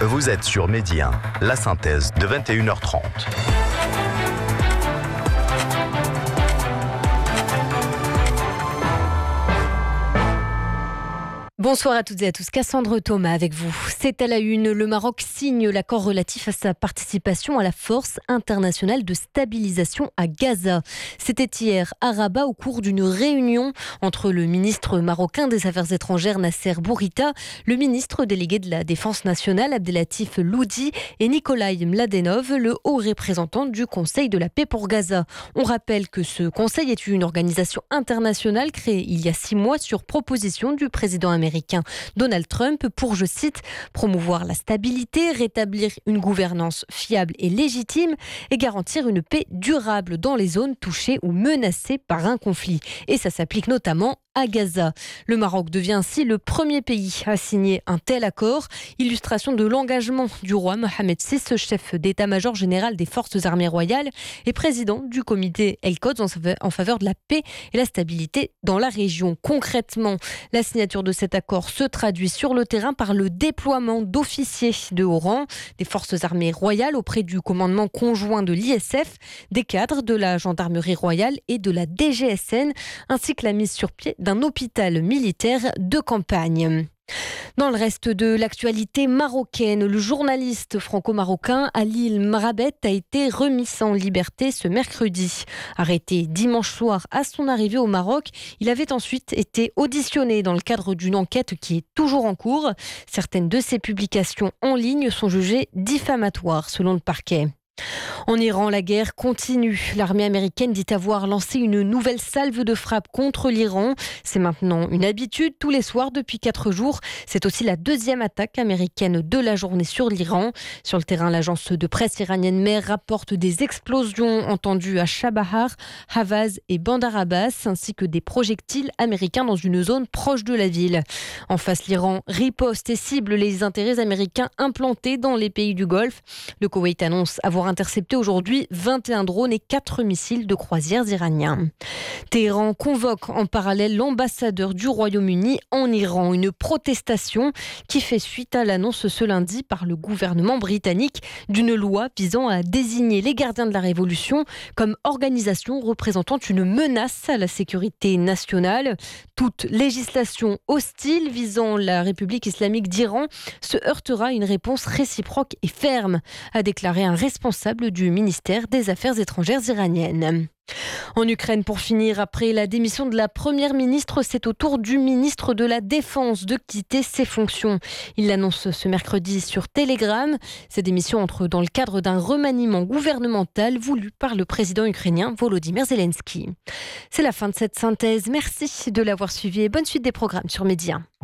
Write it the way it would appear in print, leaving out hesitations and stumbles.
Vous êtes sur Midi 1, la synthèse de 21h30. Bonsoir à toutes et à tous, Cassandre Thomas avec vous. C'est à la une, le Maroc signe l'accord relatif à sa participation à la force internationale de stabilisation à Gaza. C'était hier à Rabat au cours d'une réunion entre le ministre marocain des Affaires étrangères Nasser Bourita, le ministre délégué de la Défense nationale Abdelatif Loudi et Nikolai Mladenov, le haut représentant du Conseil de la paix pour Gaza. On rappelle que ce conseil est une organisation internationale créée il y a 6 mois sur proposition du président américain Donald Trump pour, je cite, promouvoir la stabilité, rétablir une gouvernance fiable et légitime et garantir une paix durable dans les zones touchées ou menacées par un conflit. Et ça s'applique notamment à Gaza. Le Maroc devient ainsi le premier pays à signer un tel accord, illustration de l'engagement du roi Mohamed VI, chef d'état-major général des forces armées royales et président du comité El-Quds en faveur de la paix et la stabilité dans la région. Concrètement, la signature de cet accord se traduit sur le terrain par le déploiement d'officiers de haut rang des forces armées royales auprès du commandement conjoint de l'ISF, des cadres de la gendarmerie royale et de la DGSN, ainsi que la mise sur pied d'un hôpital militaire de campagne. Dans le reste de l'actualité marocaine, le journaliste franco-marocain Ali Mrabet a été remis en liberté ce mercredi. Arrêté dimanche soir à son arrivée au Maroc, il avait ensuite été auditionné dans le cadre d'une enquête qui est toujours en cours. Certaines de ses publications en ligne sont jugées diffamatoires selon le parquet. En Iran, la guerre continue. L'armée américaine dit avoir lancé une nouvelle salve de frappe contre l'Iran. C'est maintenant une habitude tous les soirs depuis 4 jours. C'est aussi la deuxième attaque américaine de la journée sur l'Iran. Sur le terrain, l'agence de presse iranienne MER rapporte des explosions entendues à Chabahar, Havaz et Bandar Abbas, ainsi que des projectiles américains dans une zone proche de la ville. En face, l'Iran riposte et cible les intérêts américains implantés dans les pays du Golfe. Le Koweït annonce avoir intercepté aujourd'hui 21 drones et 4 missiles de croisières iraniens. Téhéran convoque en parallèle l'ambassadeur du Royaume-Uni en Iran. Une protestation qui fait suite à l'annonce ce lundi par le gouvernement britannique d'une loi visant à désigner les gardiens de la Révolution comme organisation représentant une menace à la sécurité nationale. Toute législation hostile visant la République islamique d'Iran se heurtera à une réponse réciproque et ferme, a déclaré un responsable du ministère des Affaires étrangères iraniennes. En Ukraine, pour finir, après la démission de la première ministre, c'est au tour du ministre de la Défense de quitter ses fonctions. Il l'annonce ce mercredi sur Telegram. Cette démission entre dans le cadre d'un remaniement gouvernemental voulu par le président ukrainien Volodymyr Zelensky. C'est la fin de cette synthèse. Merci de l'avoir suivi et bonne suite des programmes sur Midi 1.